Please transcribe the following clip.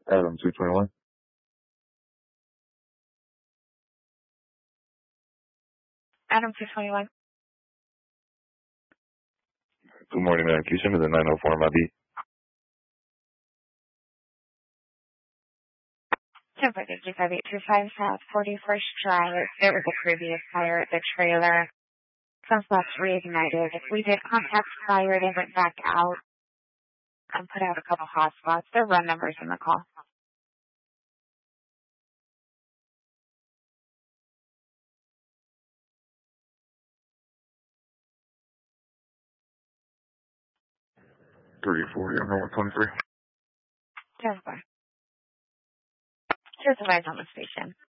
Adam 221. Adam 221. Good morning, man. Can you send me the 904 on my beat? 10.55 South 41st Drive. There was a previous fire at the trailer. Some stuff reignited. We did contact fire. They went back out and put out a couple hotspots. Their run numbers in the call. $3040 on 123. Just advise on the station.